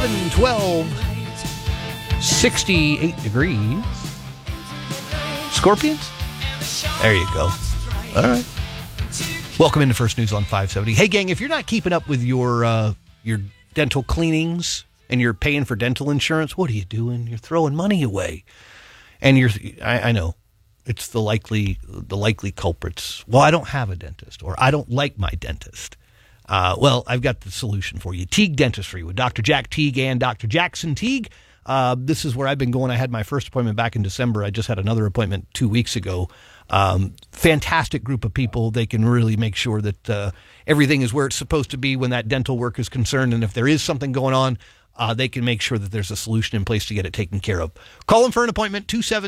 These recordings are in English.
712, 68 degrees. Scorpions? There you go. All right. Welcome into First News on 570. Hey, gang, if you're not keeping up with your dental cleanings and you're paying for dental insurance, what are you doing? You're throwing money away. And I know it's the likely culprits. Well, I don't have a dentist, or I don't like my dentist. Well, I've got the solution for you. Teague Dentistry with Dr. Jack Teague and Dr. Jackson Teague. This is where I've been going. I had my first appointment back in December. I just had another appointment 2 weeks ago. Fantastic group of people. They can really make sure that everything is where it's supposed to be when that dental work is concerned. And if there is something going on, they can make sure that there's a solution in place to get it taken care of. Call them for an appointment,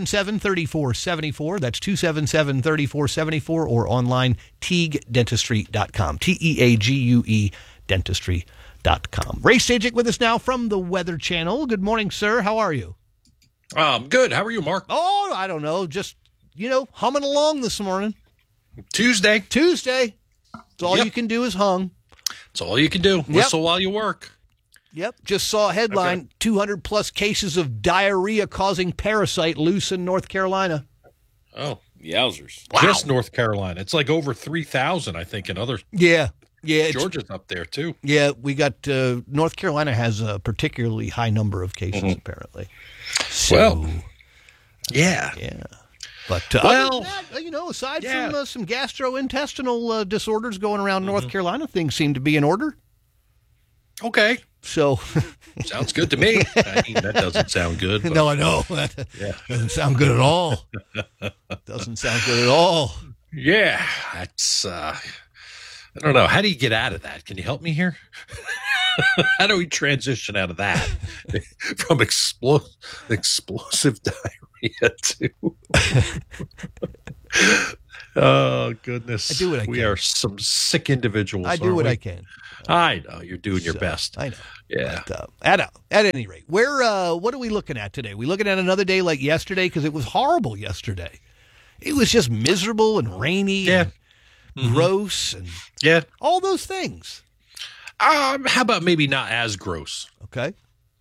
277-3474. That's 277-3474, or online, TeagueDentistry.com. Teague Dentistry.com. Ray Stajic with us now from the Weather Channel. Good morning, sir. How are you? Good. How are you, Mark? Oh, I don't know. Just, humming along this morning. Tuesday. That's all you can do is hung. That's all you can do. Whistle while you work. Yep. Just saw a headline, okay. 200 plus cases of diarrhea causing parasite loose in North Carolina. Oh, yowzers. Wow. Just North Carolina. It's like over 3,000, I think, in other. Yeah. Georgia's up there, too. Yeah, we got North Carolina has a particularly high number of cases, apparently. So, yeah. But, aside from some gastrointestinal disorders going around North Carolina, things seem to be in order. Okay. So. Sounds good to me. That doesn't sound good. No, I know. Doesn't sound good at all. Doesn't sound good at all. Yeah. That's, I don't know. How do you get out of that? Can you help me here? How do we transition out of that from explosive diarrhea to? Oh, goodness. I do what I can. We are some sick individuals. I do what I can. I know. You're doing your best. I know. Yeah. But, at any rate, what are we looking at today? We looking at another day like yesterday? Because it was horrible yesterday. It was just miserable and rainy. Yeah. And gross and all those things. How about maybe not as gross? Okay.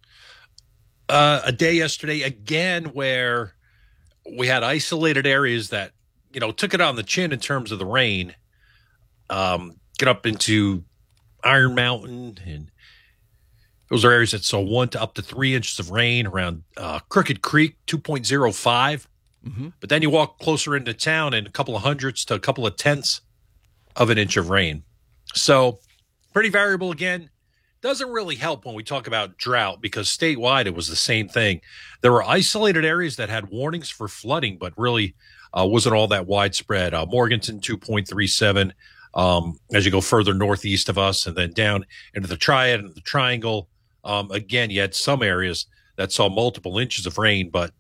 A day yesterday again where we had isolated areas that took it on the chin in terms of the rain. Get up into Iron Mountain, and those are areas that saw 1 to up to 3 inches of rain around Crooked Creek, 2.05. Mm-hmm. But then you walk closer into town and a couple of hundredths to a couple of tenths of an inch of rain. So pretty variable again. Doesn't really help when we talk about drought because statewide it was the same thing. There were isolated areas that had warnings for flooding, but really wasn't all that widespread. Morganton, 2.37. As you go further northeast of us and then down into the Triad and the Triangle, again, you had some areas that saw multiple inches of rain, but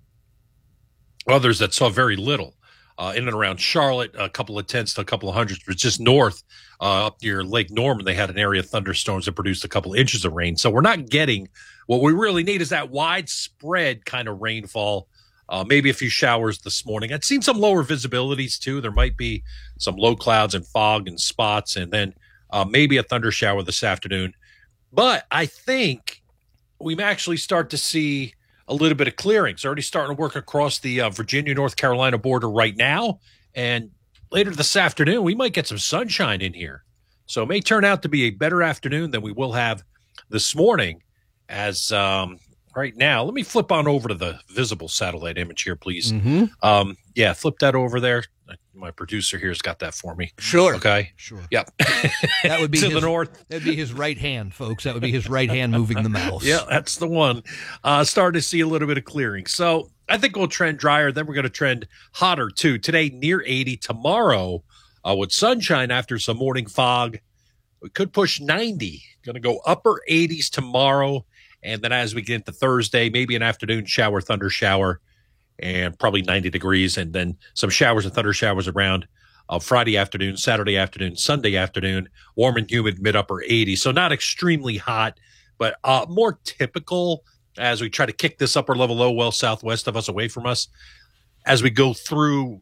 others that saw very little. In and around Charlotte, a couple of tenths to a couple of hundredths, but just north up near Lake Norman, they had an area of thunderstorms that produced a couple of inches of rain. So we're not getting what we really need is that widespread kind of rainfall. Maybe a few showers this morning. I'd seen some lower visibilities too. There might be some low clouds and fog and spots, and then maybe a thunder shower this afternoon. But I think we may actually start to see a little bit of clearing. It's already starting to work across the Virginia-North Carolina border right now. And later this afternoon, we might get some sunshine in here. So it may turn out to be a better afternoon than we will have this morning as right now. Let me flip on over to the visible satellite image here, please. Mm-hmm. Flip that over there. My producer here has got that for me. Sure. Okay. Sure. Yep. That would be to the north. That'd be his right hand, folks. That would be his right hand moving the mouse. Yeah, that's the one. Starting to see a little bit of clearing. So I think we'll trend drier. Then we're going to trend hotter too. Today near 80. Tomorrow with sunshine after some morning fog. We could push 90. Going to go upper 80s tomorrow. And then as we get into Thursday, maybe an afternoon shower, thunder shower, and probably 90 degrees. And then some showers and thunder showers around Friday afternoon, Saturday afternoon, Sunday afternoon, warm and humid, mid-upper 80s. So not extremely hot, but more typical as we try to kick this upper level low well southwest of us, away from us, as we go through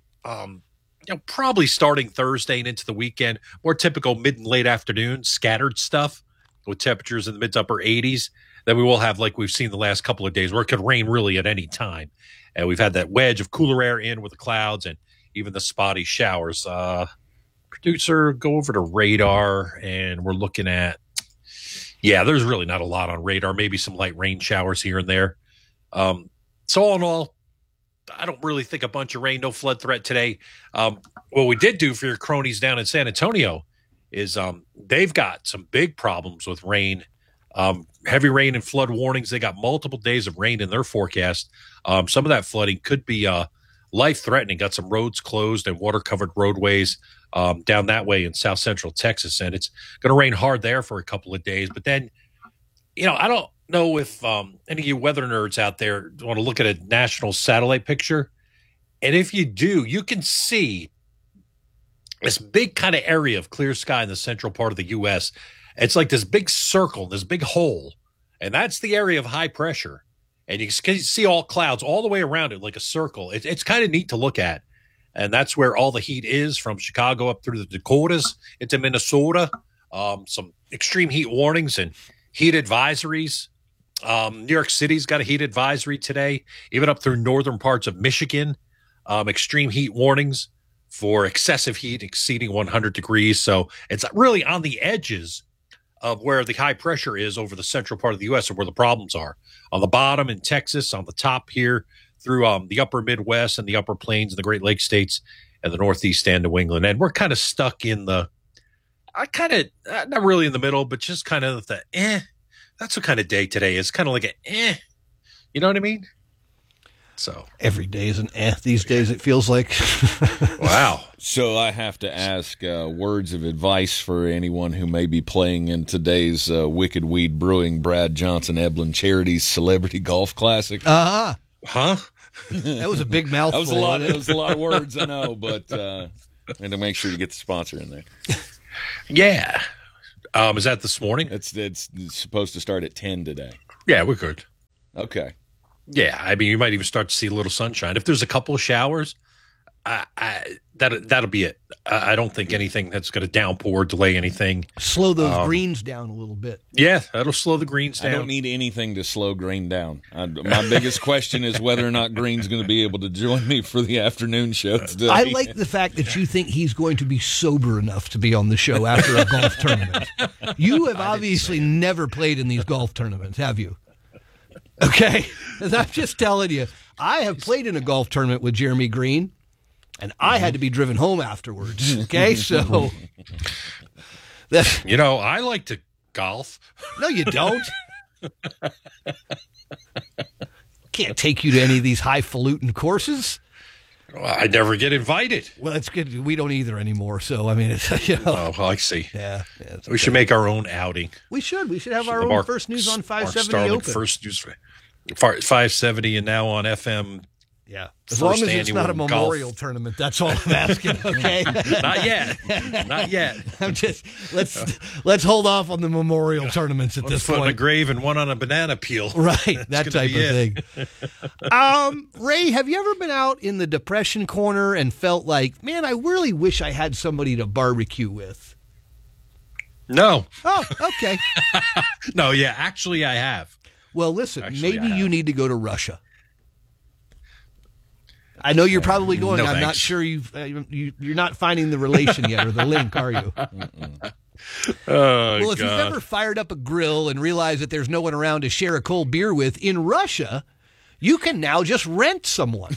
probably starting Thursday and into the weekend, more typical mid and late afternoon, scattered stuff. with temperatures in the mid to upper 80s, then we will have, like we've seen the last couple of days, where it could rain really at any time. And we've had that wedge of cooler air in with the clouds and even the spotty showers. Producer, go over to radar, and we're looking at, there's really not a lot on radar, maybe some light rain showers here and there. So all in all, I don't really think a bunch of rain, no flood threat today. What we did do for your cronies down in San Antonio is they've got some big problems with rain, heavy rain and flood warnings. They got multiple days of rain in their forecast. Some of that flooding could be life-threatening. Got some roads closed and water-covered roadways down that way in south central Texas, and it's going to rain hard there for a couple of days. But then, I don't know if any of you weather nerds out there want to look at a national satellite picture. And if you do, you can see this big kind of area of clear sky in the central part of the U.S. It's like this big circle, this big hole, and that's the area of high pressure. And you can see all clouds all the way around it like a circle. It's kind of neat to look at. And that's where all the heat is, from Chicago up through the Dakotas into Minnesota. Some extreme heat warnings and heat advisories. New York City's got a heat advisory today, even up through northern parts of Michigan. Extreme heat warnings for excessive heat exceeding 100 degrees. So it's really on the edges of where the high pressure is over the central part of the U.S. or where the problems are. On the bottom in Texas, on the top here through the upper Midwest and the upper plains and the Great Lakes states and the Northeast and New England. And we're kind of stuck in not really in the middle, but just kind of that's what kind of day today is. Kind of like you know what I mean? So every day is an these days, it feels like. Wow. So I have to ask words of advice for anyone who may be playing in today's Wicked Weed Brewing Brad Johnson Eblen Charities Celebrity Golf Classic. Huh? That was a big mouthful. That was a lot of words, I know, but and to make sure you get the sponsor in there. Yeah. Is that this morning? It's supposed to start at 10 today. Yeah, we're good. Okay. Yeah, I mean, you might even start to see a little sunshine. If there's a couple of showers, that'll be it. I don't think anything that's going to downpour, delay anything. Slow those greens down a little bit. Yeah, that'll slow the greens down. I don't need anything to slow Green down. My biggest question is whether or not Green's going to be able to join me for the afternoon show today. I like the fact that you think he's going to be sober enough to be on the show after a golf tournament. You have obviously never played in these golf tournaments, have you? Okay, as I'm just telling you, I have played in a golf tournament with Jeremy Green, and I had to be driven home afterwards. Okay, so I like to golf. No, you don't. Can't take you to any of these highfalutin courses. Well, I never get invited. Well, that's good. We don't either anymore. So, I mean, it's, Oh, I see. Yeah. We should make our own outing. We should. We should have our own First News on 570 open. First News 570 and now on FM. Yeah. As long as it's not a memorial tournament, that's all I'm asking, okay? Not yet. Not yet. I'm just let's hold off on the memorial tournaments at this point. One in a grave and one on a banana peel. Right, that type of thing. Ray, have you ever been out in the depression corner and felt like, man, I really wish I had somebody to barbecue with? No. Oh, okay. No, yeah, actually I have. Well, listen, maybe you need to go to Russia. I know you're probably going. No, I'm thanks. not sure you're not finding the relation yet or the link, are you? Oh, well, if you've ever fired up a grill and realized that there's no one around to share a cold beer with in Russia, you can now just rent someone.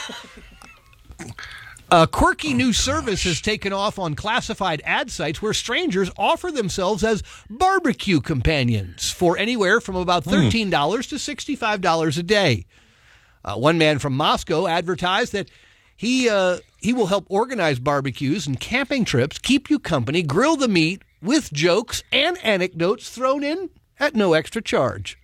A quirky new service has taken off on classified ad sites where strangers offer themselves as barbecue companions for anywhere from about $13 to $65 a day. One man from Moscow advertised that he will help organize barbecues and camping trips, keep you company, grill the meat with jokes and anecdotes thrown in at no extra charge.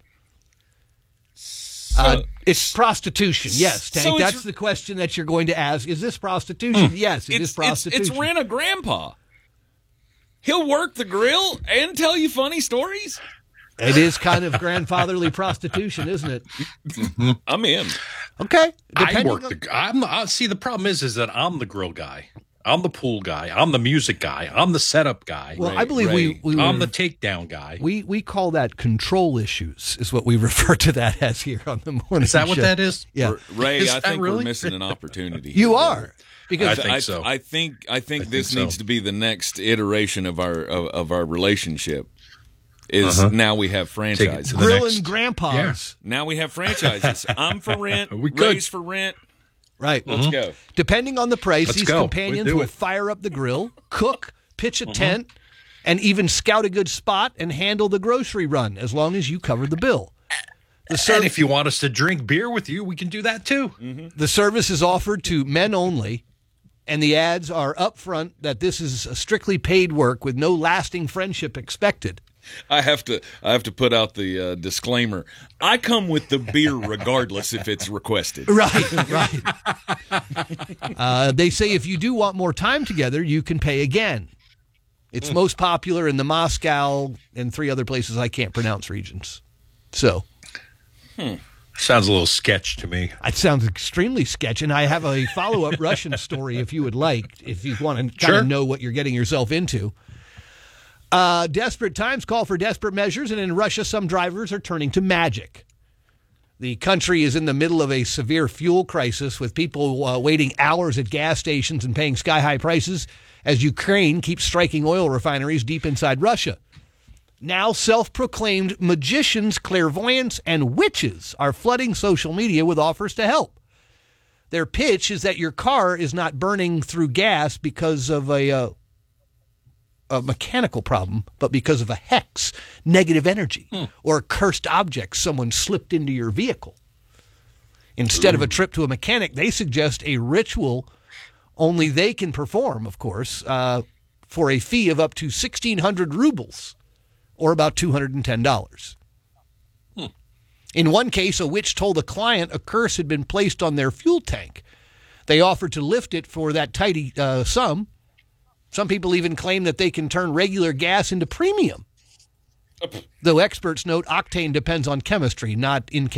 It's prostitution, yes, Tank. So that's the question that you're going to ask. Is this prostitution? Yes, it is prostitution. It's Rent a Grandpa. He'll work the grill and tell you funny stories. It is kind of grandfatherly prostitution, isn't it? I'm in. Okay. See, the problem is that I'm the grill guy. I'm the pool guy. I'm the music guy. I'm the setup guy. Well, I believe I'm the takedown guy. We call that control issues, is what we refer to that as here on the morning. Is that what show. that is? Yeah, Ray, I think really? we're missing an opportunity. you are. Because I think so. I think this so. needs to be the next iteration of our relationship. Is now we have franchises. the grilling next- grandpas. Now we have franchises. I'm for rent. We could. Ray's for rent. Right. Let's go. Depending on the price, Let's these go. companions We do will it. fire up the grill, cook, pitch a tent, and even scout a good spot and handle the grocery run as long as you cover the bill. And if you want us to drink beer with you, we can do that too. The service is offered to men only, and the ads are upfront that this is a strictly paid work with no lasting friendship expected. I have to put out the disclaimer. I come with the beer regardless if it's requested. Right. They say if you do want more time together, you can pay again. It's most popular in the Moscow and 3 other places I can't pronounce regions. So Sounds a little sketch to me. it sounds extremely sketchy, and I have a follow-up Russian story if you would like, if you want to kind Sure. of know what you're getting yourself into. Desperate times call for desperate measures, and in Russia, some drivers are turning to magic. The country is in the middle of a severe fuel crisis, with people waiting hours at gas stations and paying sky-high prices as Ukraine keeps striking oil refineries deep inside Russia. Now, self-proclaimed magicians, clairvoyants, and witches are flooding social media with offers to help. Their pitch is that your car is not burning through gas because of a mechanical problem, but because of a hex, negative energy, or a cursed object someone slipped into your vehicle. Instead of a trip to a mechanic, they suggest a ritual only they can perform, of course, for a fee of up to 1,600 rubles, or about $210. In one case, a witch told a client a curse had been placed on their fuel tank. They offered to lift it for that tidy sum. Some people even claim that they can turn regular gas into premium. Though experts note octane depends on chemistry, not incandescence.